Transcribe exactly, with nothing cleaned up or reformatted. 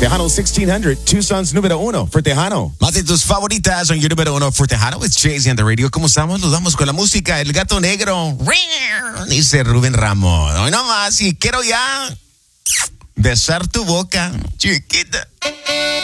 Tejano sixteen hundred, Tucson's número uno for Tejano. Más de tus favoritas son your número uno for Tejano. It's Jay-Z on the radio. ¿Cómo estamos? Nos vamos con la música. El gato negro. Dice Rubén Ramos. Hoy no más. Y quiero ya besar tu boca, chiquita.